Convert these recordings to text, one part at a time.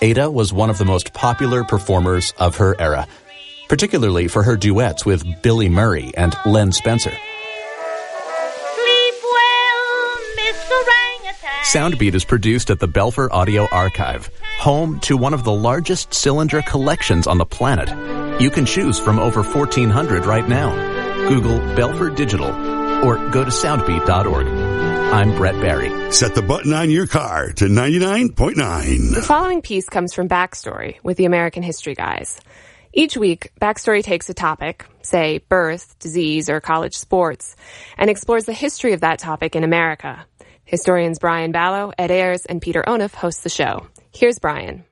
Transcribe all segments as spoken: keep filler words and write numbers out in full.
Ada was one of the most popular performers of her era, particularly for her duets with Billy Murray and Len Spencer. Sleep well, Mister Orangutan. Soundbeat is produced at the Belfer Audio Archive, home to one of the largest cylinder collections on the planet. You can choose from over fourteen hundred right now. Google Belfer Digital or go to soundbeat dot org. I'm Brett Barry. Set the button on your car to ninety-nine point nine. The following piece comes from Backstory with the American History Guys. Each week, Backstory takes a topic, say birth, disease, or college sports, and explores the history of that topic in America. Historians Brian Ballo, Ed Ayers, and Peter Onuf host the show. Here's Brian.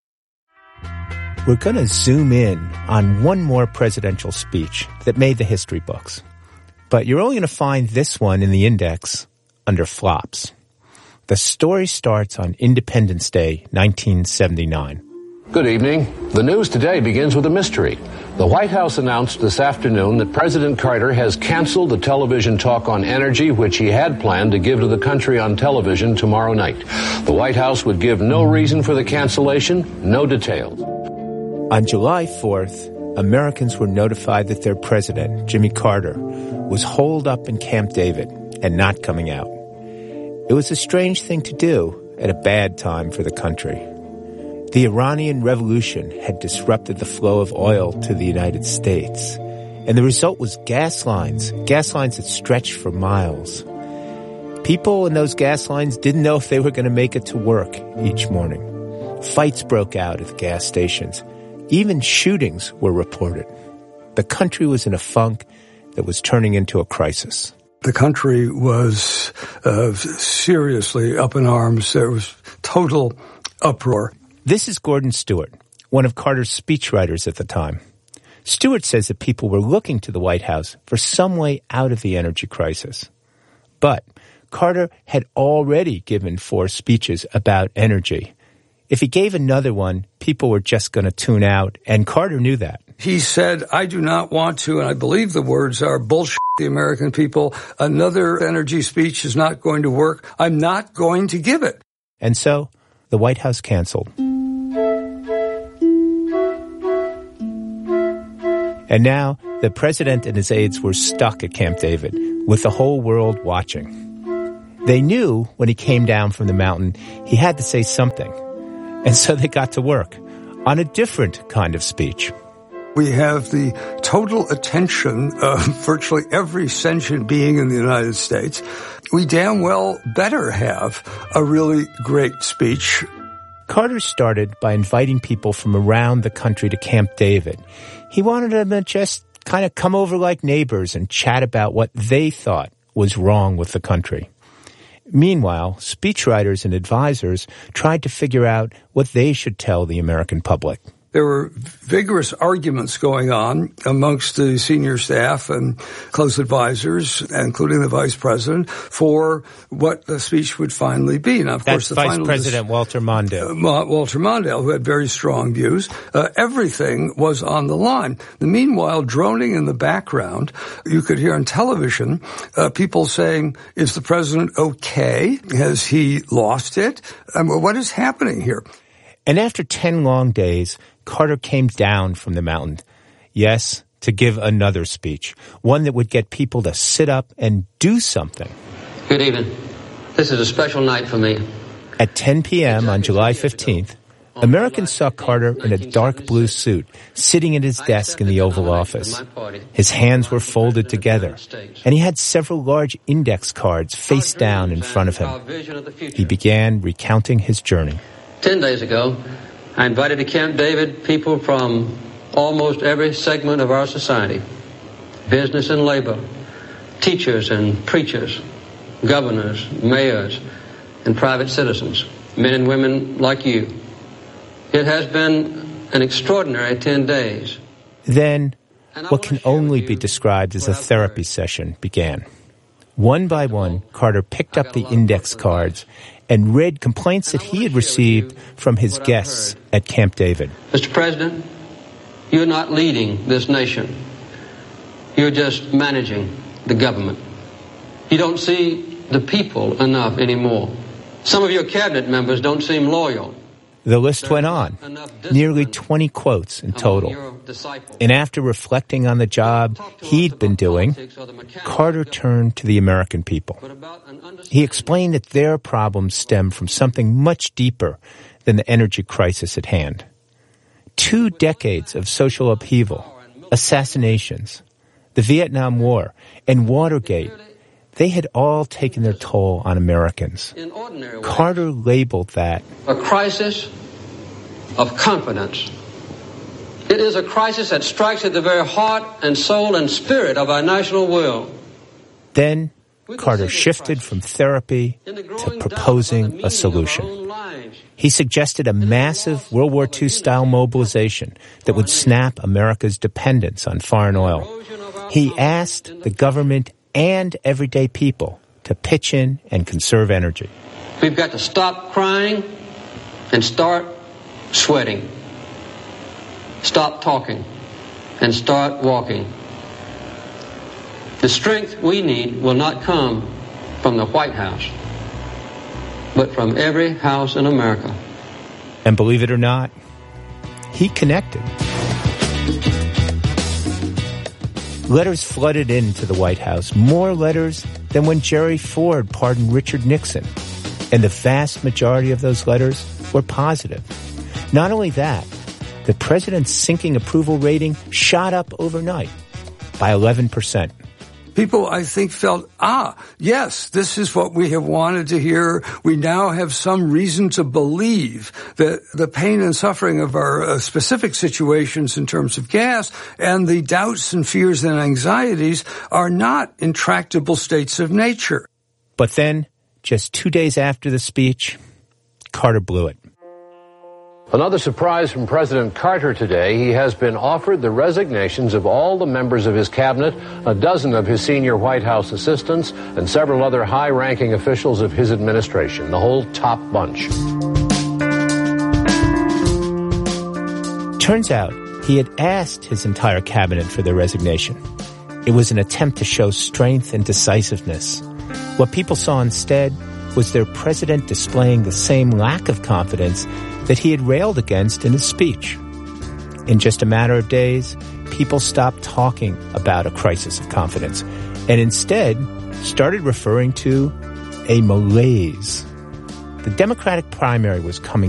We're going to zoom in on one more presidential speech that made the history books. But you're only going to find this one in the index under flops. The story starts on Independence Day, nineteen seventy-nine. Good evening. The news today begins with a mystery. The White House announced this afternoon that President Carter has canceled the television talk on energy, which he had planned to give to the country on television tomorrow night. The White House would give no reason for the cancellation, no details. On July fourth, Americans were notified that their president, Jimmy Carter, was holed up in Camp David and not coming out. It was a strange thing to do at a bad time for the country. The Iranian Revolution had disrupted the flow of oil to the United States, and the result was gas lines, gas lines that stretched for miles. People in those gas lines didn't know if they were going to make it to work each morning. Fights broke out at the gas stations. Even shootings were reported. The country was in a funk that was turning into a crisis. The country was uh, seriously up in arms. There was total uproar. This is Gordon Stewart, one of Carter's speechwriters at the time. Stewart says that people were looking to the White House for some way out of the energy crisis. But Carter had already given four speeches about energy. If he gave another one, people were just going to tune out, and Carter knew that. He said, I do not want to, and I believe the words are, bullshit the American people. Another energy speech is not going to work. I'm not going to give it. And so the White House canceled. And now the president and his aides were stuck at Camp David with the whole world watching. They knew when he came down from the mountain, he had to say something. And so they got to work on a different kind of speech. We have the total attention of virtually every sentient being in the United States. We damn well better have a really great speech. Carter started by inviting people from around the country to Camp David. He wanted them to just kind of come over like neighbors and chat about what they thought was wrong with the country. Meanwhile, speechwriters and advisors tried to figure out what they should tell the American public. There were vigorous arguments going on amongst the senior staff and close advisors, including the vice president, for what the speech would finally be. Now, of That's course, the Vice final President dis- Walter Mondale. Uh, Walter Mondale, who had very strong views. Uh, everything was on the line. Meanwhile, droning in the background, you could hear on television uh, people saying, is the president okay? Has he lost it? Um, what is happening here? And after ten long days, Carter came down from the mountain. Yes, to give another speech, one that would get people to sit up and do something. Good evening. This is a special night for me. At ten p.m. on July fifteenth, Americans saw Carter in a dark blue suit, sitting at his desk in the Oval Office. His hands were folded together, and he had several large index cards face down in front of him. He began recounting his journey. Ten days ago, I invited to Camp David people from almost every segment of our society, business and labor, teachers and preachers, governors, mayors, and private citizens, men and women like you. It has been an extraordinary ten days. Then, what can only be described as a therapy session began. One by one, Carter picked up the index cards and read complaints that he had received from his guests at Camp David. Mister President, you're not leading this nation. You're just managing the government. You don't see the people enough anymore. Some of your cabinet members don't seem loyal. The list went on, nearly twenty quotes in total. And after reflecting on the job he'd been doing, Carter turned to the American people. He explained that their problems stem from something much deeper than the energy crisis at hand. Two decades of social upheaval, assassinations, the Vietnam War, and Watergate, they had all taken their toll on Americans. Carter labeled that a crisis of confidence. It is a crisis that strikes at the very heart and soul and spirit of our national will. Then Carter shifted from therapy to proposing a solution. He suggested a massive World War Two style mobilization that would snap America's dependence on foreign oil. He asked the government and everyday people to pitch in and conserve energy. We've got to stop crying and start sweating. Stop talking and start walking. The strength we need will not come from the White House, but from every house in America. And believe it or not, he connected. Letters flooded into the White House, more letters than when Jerry Ford pardoned Richard Nixon. And the vast majority of those letters were positive. Not only that, the president's sinking approval rating shot up overnight by eleven percent. People, I think, felt, ah, yes, this is what we have wanted to hear. We now have some reason to believe that the pain and suffering of our uh, specific situations in terms of gas and the doubts and fears and anxieties are not intractable states of nature. But then, just two days after the speech, Carter blew it. Another surprise from President Carter today. He has been offered the resignations of all the members of his cabinet, a dozen of his senior White House assistants, and several other high-ranking officials of his administration, the whole top bunch. Turns out he had asked his entire cabinet for their resignation. It was an attempt to show strength and decisiveness. What people saw instead was their president displaying the same lack of confidence that he had railed against in his speech. In just a matter of days, people stopped talking about a crisis of confidence and instead started referring to a malaise. The Democratic primary was coming